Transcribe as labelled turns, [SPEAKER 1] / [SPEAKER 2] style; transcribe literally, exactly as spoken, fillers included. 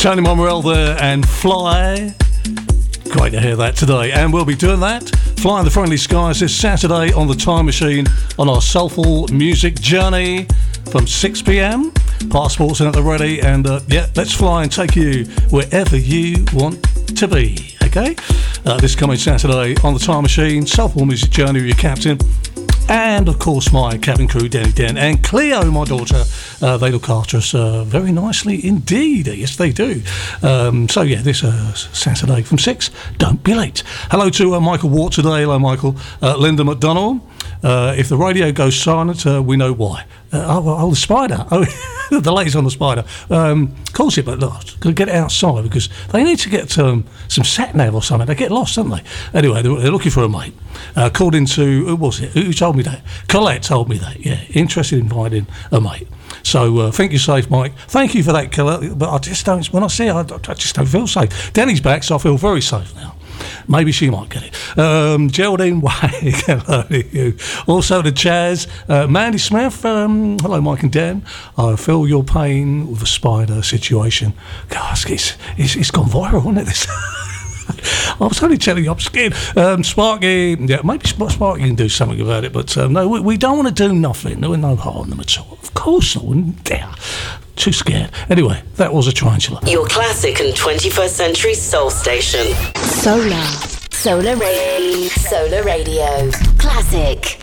[SPEAKER 1] Tony Monreal there and Fly. Great to hear that today. And we'll be doing that, flying the friendly skies this Saturday on the Time Machine on our soulful music journey from six p.m. Passports in at the ready, and uh, yeah, let's fly and take you wherever you want to be, okay? Uh, this coming Saturday on the Time Machine, soulful music journey with your captain. And, of course, my cabin crew, Danny Den, and Cleo, my daughter. Uh, they look after us uh, very nicely indeed. Yes, they do. Um, so, yeah, this uh, Saturday from six. Don't be late. Hello to uh, Michael Ward today. Hello, Michael. Uh, Linda McDonald. Uh, if the radio goes silent, uh, we know why. Uh, oh, oh, the spider. Oh, the lady's on the spider. Um, of course it, but look, got to get it outside because they need to get um, some sat-nav or something. They get lost, don't they? Anyway, they're, they're looking for a mate. Uh, according to, who was it? Who told me that? Colette told me that, yeah. Interested in finding a mate. So uh, think you're safe, Mike. Thank you for that, Colette. But I just don't, when I see her, I, I just don't feel safe. Danny's back, so I feel very safe now. Maybe she might get it. Um, Geraldine White, hello to you. Also to Chaz. Uh, Mandy Smith, um, hello Mike and Dan. I feel your pain with the spider situation. Gosh, it's, it's, it's gone viral, hasn't it? This I was only telling you I'm scared. Um, Sparky, yeah, maybe Sparky can do something about it, but um, no, we, we don't want to do nothing. No, no harm them at all. Of course not. Yeah. Too scared. Anyway, that was a tarantula.
[SPEAKER 2] Your classic and twenty-first century soul station.
[SPEAKER 3] Solar. Solar Radio. Solar Radio. Classic.